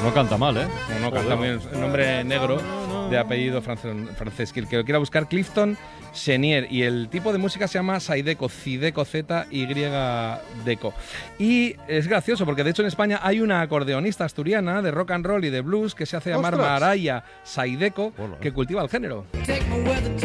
No canta mal, ¿eh? No canta muy bien. El nombre negro de apellido francés. Que el que lo quiera buscar, Clifton Chenier. Y el tipo de música se llama Zydeco, Zydeco, Z-Y-Deco. Y es gracioso porque, de hecho, en España hay una acordeonista asturiana de rock and roll y de blues que se hace llamar Maraya Zydeco, que cultiva el género.